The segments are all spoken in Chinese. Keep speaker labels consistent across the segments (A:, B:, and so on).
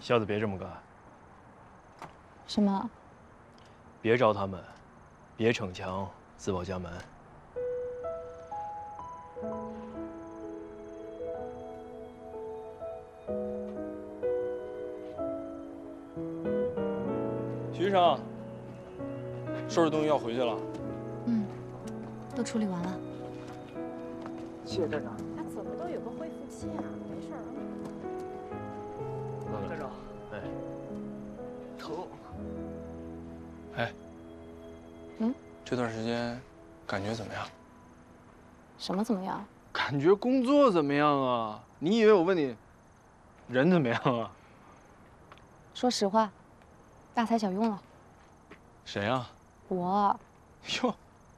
A: 下次别这么干。
B: 什么？
A: 别招他们，别逞强，自报家门。徐医生，收拾东西要回去了。
B: 都处理完了。
C: 谢谢站长。
D: 他怎么都有个恢复期啊，没事儿。
C: 站长，
A: 哎，
C: 疼。
E: 哎，这段时间感觉怎么样？
B: 什么怎么样？
A: 感觉工作怎么样啊？你以为我问你，人怎么样啊？
B: 说实话，大材小用了。
E: 谁呀？
B: 我。
E: 哟，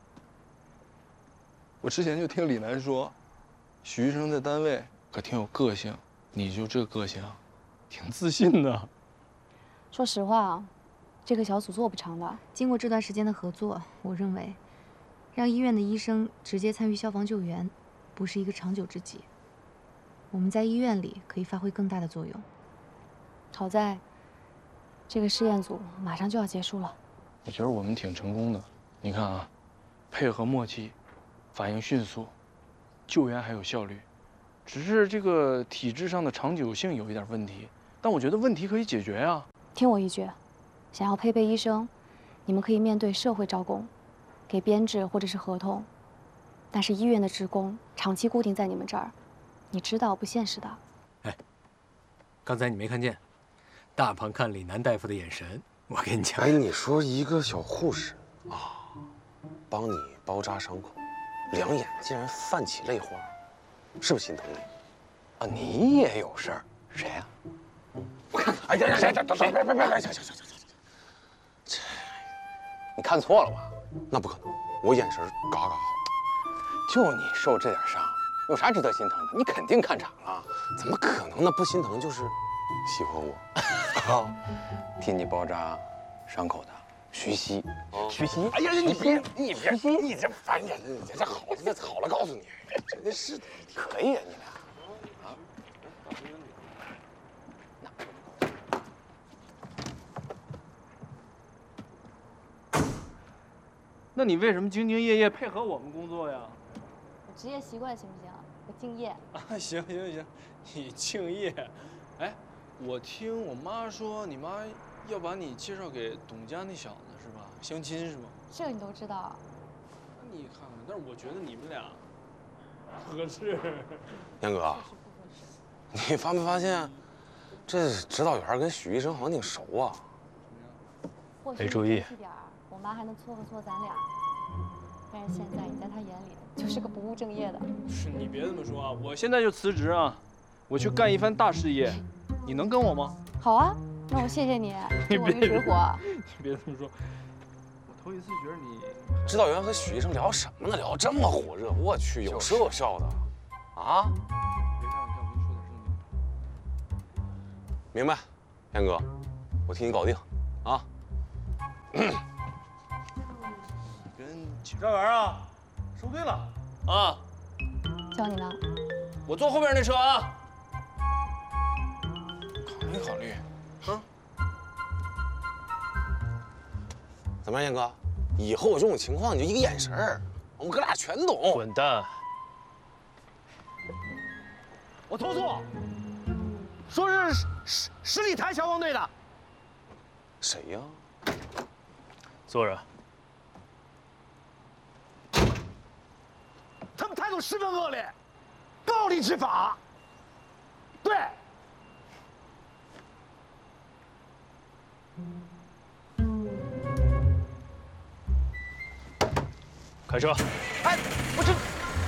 E: 我之前就听李楠说，许医生在单位可挺有个性，你就这个性，挺自信的。
B: 说实话啊，这个小组做不长的。经过这段时间的合作，我认为，让医院的医生直接参与消防救援，不是一个长久之计。我们在医院里可以发挥更大的作用。好在，这个试验组马上就要结束了。
E: 我觉得我们挺成功的。你看啊，配合默契，反应迅速，救援还有效率。只是这个体制上的长久性有一点问题，但我觉得问题可以解决呀。
B: 听我一句，想要配备医生，你们可以面对社会招工，给编制或者是合同，但是医院的职工长期固定在你们这儿，你知道不现实的。
F: 哎，刚才你没看见，大鹏看李楠大夫的眼神，我跟你讲。
G: 哎，你说一个小护士啊，帮你包扎伤口，两眼竟然泛起泪花，是不是心疼你？
F: 啊，你也有事儿？谁呀？
G: 我看看，哎呀，别，行，这你看错了吧？那不可能，我眼神嘎嘎好。
F: 就你受这点伤，有啥值得心疼的？你肯定看场了。
G: 怎么可能呢？不心疼就是喜欢我。
F: 好，替你包扎伤口的徐熙。徐熙？
G: 哎呀，你别，你这烦人！这好了，告诉你，真是的，
F: 可以啊，你俩。
A: 那你为什么兢兢业业配合我们工作呀？
B: 我职业习惯行不行？我敬业。
A: 啊，行，你敬业。哎，我听我妈说，你妈要把你介绍给董家那小子是吧？相亲是吗？
B: 这个你都知道？
A: 你看看，但是我觉得你们俩合适。
G: 杨哥，你发没发现，这指导员跟许医生好像挺熟啊？
A: 没注意。
B: 我妈还能撮合咱俩，但是现在你在她眼里就是个不务正业的。
A: 是你别这么说啊！我现在就辞职啊，我去干一番大事业，你能跟我吗？
B: 好啊，那我谢谢你给我运水火。
A: 你别这么说，我头一次觉得你。
G: 指导员和许医生聊什么呢？聊这么火热，我去，有说有笑的，啊？
A: 别开玩笑，我跟你说点正经。
G: 明白，杨哥，我替你搞定，啊。
A: 赵元啊，收队了啊！
B: 叫你呢。
A: 我坐后边那车啊。
E: 考虑，
G: 啊？怎么样，杨哥？以后有这种情况你就一个眼神儿，我们哥俩全懂。
A: 滚蛋！
C: 我投诉，说是十里台消防队的。
G: 谁呀？
A: 坐着。
C: 他们态度十分恶劣，暴力执法。对。
A: 开车。
C: 哎，我这。